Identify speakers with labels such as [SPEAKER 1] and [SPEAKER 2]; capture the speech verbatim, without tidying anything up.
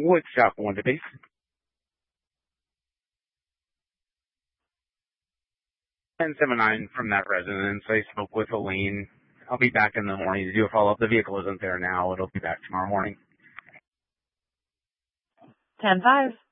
[SPEAKER 1] Woodstock one to base. ten seven nine from that residence. I spoke with Elaine. I'll be back in the morning to do a follow-up. The vehicle isn't there now. It'll be back tomorrow morning.
[SPEAKER 2] ten five.